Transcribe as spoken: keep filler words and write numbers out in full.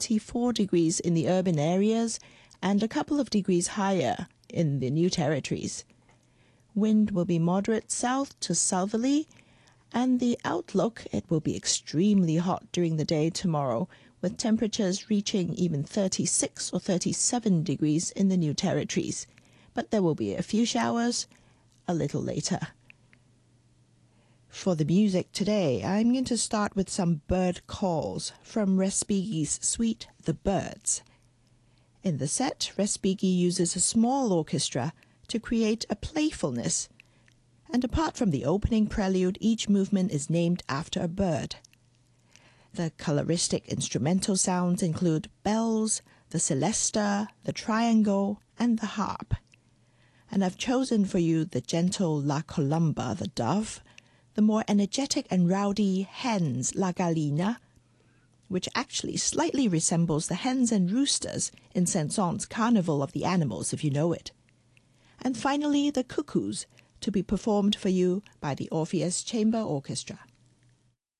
thirty-four degrees in the urban areas and a couple of degrees higher in the New Territories. Wind will be moderate south to southerly, and the outlook, it will be extremely hot during the day tomorrow, with temperatures reaching even thirty-six or thirty-seven degrees in the New Territories. But there will be a few showers a little later. For the music today, I'm going to start with some bird calls from Respighi's suite, The Birds. In the set, Respighi uses a small orchestra to create a playfulness, and apart from the opening prelude, each movement is named after a bird. The coloristic instrumental sounds include bells, the celesta, the triangle, and the harp. And I've chosen for you the gentle La Colomba, the dove, the more energetic and rowdy hens, La Gallina, which actually slightly resembles the hens and roosters in Saint-Saëns' Carnival of the Animals, if you know it. And finally, the cuckoos, to be performed for you by the Orpheus Chamber Orchestra.